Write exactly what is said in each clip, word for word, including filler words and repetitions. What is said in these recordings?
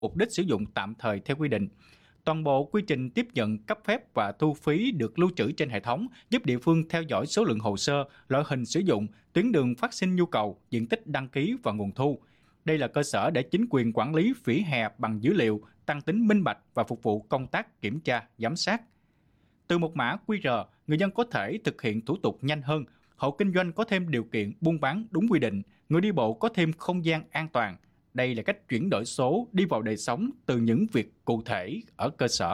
mục đích sử dụng tạm thời theo quy định. Toàn bộ quy trình tiếp nhận, cấp phép và thu phí được lưu trữ trên hệ thống, giúp địa phương theo dõi số lượng hồ sơ, loại hình sử dụng, tuyến đường phát sinh nhu cầu, diện tích đăng ký và nguồn thu. Đây là cơ sở để chính quyền quản lý vỉa hè bằng dữ liệu, tăng tính minh bạch và phục vụ công tác kiểm tra, giám sát. Từ một mã quy rờ, người dân có thể thực hiện thủ tục nhanh hơn, hộ kinh doanh có thêm điều kiện buôn bán đúng quy định, người đi bộ có thêm không gian an toàn. Đây là cách chuyển đổi số đi vào đời sống từ những việc cụ thể ở cơ sở.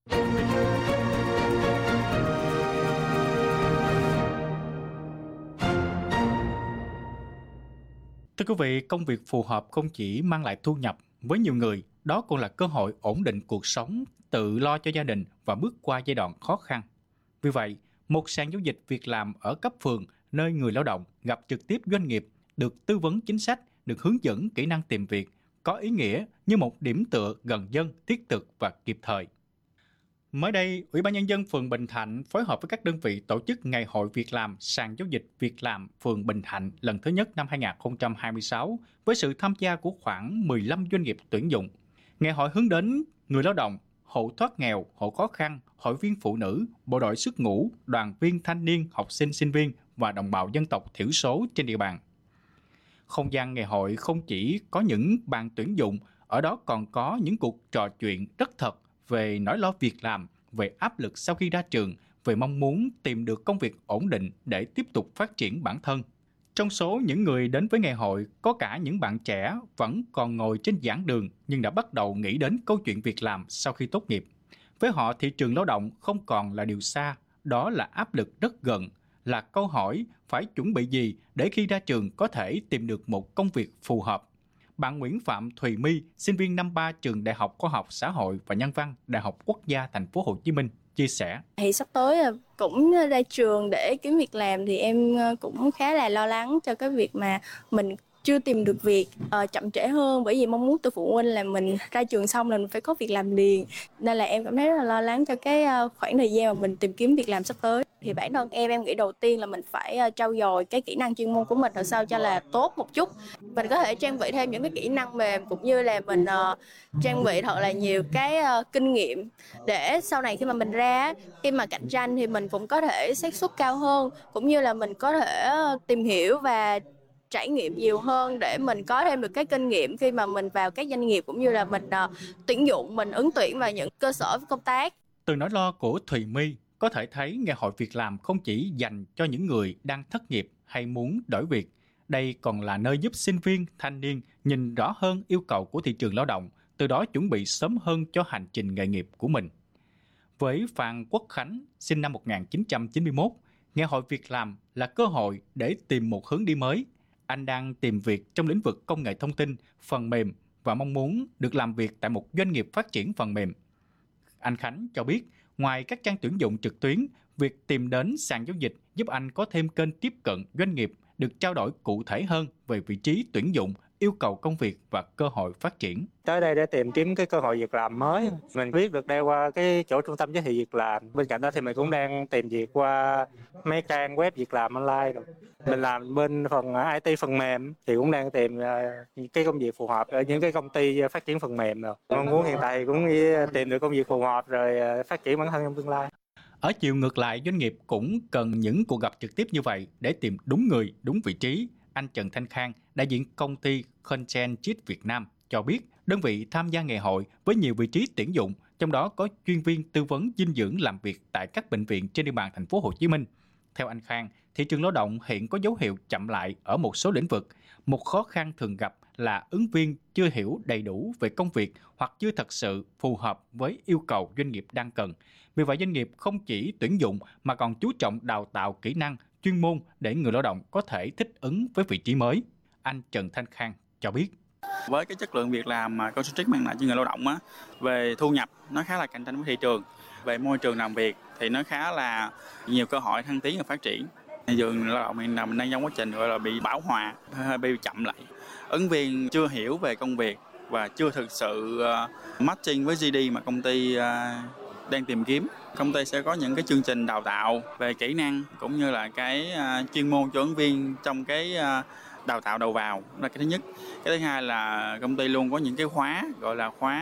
Thưa quý vị, công việc phù hợp không chỉ mang lại thu nhập, với nhiều người, đó còn là cơ hội ổn định cuộc sống, tự lo cho gia đình và bước qua giai đoạn khó khăn. Vì vậy, một sàn giao dịch việc làm ở cấp phường, nơi người lao động gặp trực tiếp doanh nghiệp, được tư vấn chính sách, được hướng dẫn kỹ năng tìm việc, có ý nghĩa như một điểm tựa gần dân, thiết thực và kịp thời. Mới đây, Ủy ban Nhân dân phường Bình Thạnh phối hợp với các đơn vị tổ chức Ngày hội Việc làm, sàn giao dịch việc làm phường Bình Thạnh lần thứ nhất năm hai nghìn không trăm hai mươi sáu với sự tham gia của khoảng mười lăm doanh nghiệp tuyển dụng. Ngày hội hướng đến người lao động, hộ thoát nghèo, hộ khó khăn, hội viên phụ nữ, bộ đội xuất ngũ, đoàn viên thanh niên, học sinh sinh viên và đồng bào dân tộc thiểu số trên địa bàn. Không gian ngày hội không chỉ có những bàn tuyển dụng, ở đó còn có những cuộc trò chuyện rất thật về nỗi lo việc làm, về áp lực sau khi ra trường, về mong muốn tìm được công việc ổn định để tiếp tục phát triển bản thân. Trong số những người đến với ngày hội, có cả những bạn trẻ vẫn còn ngồi trên giảng đường nhưng đã bắt đầu nghĩ đến câu chuyện việc làm sau khi tốt nghiệp. Với họ, thị trường lao động không còn là điều xa, đó là áp lực rất gần, là câu hỏi phải chuẩn bị gì để khi ra trường có thể tìm được một công việc phù hợp. Bạn Nguyễn Phạm Thùy My, sinh viên năm ba trường Đại học Khoa học Xã hội và Nhân văn, Đại học Quốc gia Thành phố Hồ Chí Minh chia sẻ: Thì sắp tới cũng ra trường để kiếm việc làm thì em cũng khá là lo lắng cho cái việc mà mình chưa tìm được việc, uh, chậm trễ hơn, bởi vì mong muốn từ phụ huynh là mình ra trường xong là mình phải có việc làm liền, nên là em cảm thấy rất là lo lắng cho cái khoảng thời gian mà mình tìm kiếm việc làm sắp tới. Thì bản thân em em nghĩ đầu tiên là mình phải trau dồi cái kỹ năng chuyên môn của mình làm sao cho là tốt một chút, mình có thể trang bị thêm những cái kỹ năng mềm cũng như là mình uh, trang bị thật là nhiều cái uh, kinh nghiệm để sau này khi mà mình ra, khi mà cạnh tranh thì mình cũng có thể xác suất cao hơn, cũng như là mình có thể tìm hiểu và trải nghiệm nhiều hơn để mình có thêm được cái kinh nghiệm khi mà mình vào các doanh nghiệp, cũng như là mình uh, tuyển dụng, mình ứng tuyển vào những cơ sở công tác. Từ nỗi lo của Thùy My, có thể thấy ngày hội việc làm không chỉ dành cho những người đang thất nghiệp hay muốn đổi việc. Đây còn là nơi giúp sinh viên, thanh niên nhìn rõ hơn yêu cầu của thị trường lao động, từ đó chuẩn bị sớm hơn cho hành trình nghề nghiệp của mình. Với Phan Quốc Khánh, sinh năm một nghìn chín trăm chín mươi mốt, ngày hội việc làm là cơ hội để tìm một hướng đi mới. Anh đang tìm việc trong lĩnh vực công nghệ thông tin, phần mềm và mong muốn được làm việc tại một doanh nghiệp phát triển phần mềm. Anh Khánh cho biết, ngoài các trang tuyển dụng trực tuyến, việc tìm đến sàn giao dịch giúp anh có thêm kênh tiếp cận doanh nghiệp, được trao đổi cụ thể hơn về vị trí tuyển dụng, yêu cầu công việc và cơ hội phát triển. Tới đây để tìm kiếm cái cơ hội việc làm mới. Mình biết được đây qua cái chỗ trung tâm giới thiệu việc làm. Bên cạnh đó thì mình cũng đang tìm việc qua mấy trang web việc làm online rồi. Mình làm bên phần i tê phần mềm thì cũng đang tìm những cái công việc phù hợp ở những cái công ty phát triển phần mềm rồi. Mong muốn hiện tại cũng tìm được công việc phù hợp rồi phát triển bản thân trong tương lai. Ở chiều ngược lại, doanh nghiệp cũng cần những cuộc gặp trực tiếp như vậy để tìm đúng người, đúng vị trí. Anh Trần Thanh Khang, đại diện công ty Content Chit Việt Nam cho biết, đơn vị tham gia ngày hội với nhiều vị trí tuyển dụng, trong đó có chuyên viên tư vấn dinh dưỡng làm việc tại các bệnh viện trên địa bàn thành phố Hồ Chí Minh. Theo anh Khang, thị trường lao động hiện có dấu hiệu chậm lại ở một số lĩnh vực. Một khó khăn thường gặp là ứng viên chưa hiểu đầy đủ về công việc hoặc chưa thật sự phù hợp với yêu cầu doanh nghiệp đang cần. Vì vậy, doanh nghiệp không chỉ tuyển dụng mà còn chú trọng đào tạo kỹ năng, chuyên môn để người lao động có thể thích ứng với vị trí mới. Anh Trần Thanh Khang cho biết. Với cái chất lượng việc làm mà Concentric mang lại cho người lao động á, về thu nhập nó khá là cạnh tranh với thị trường. Về môi trường làm việc thì nó khá là nhiều cơ hội thăng tiến và phát triển. Thị trường lao động hiện nay mình đang trong quá trình gọi là bị bão hòa, hơi bị chậm lại. Ứng viên chưa hiểu về công việc và chưa thực sự uh, matching với giê đê mà công ty uh, đang tìm kiếm. Công ty sẽ có những cái chương trình đào tạo về kỹ năng cũng như là cái uh, chuyên môn cho ứng viên trong cái uh, đào tạo đầu vào, đó là cái thứ nhất. Cái thứ hai là công ty luôn có những cái khóa gọi là khóa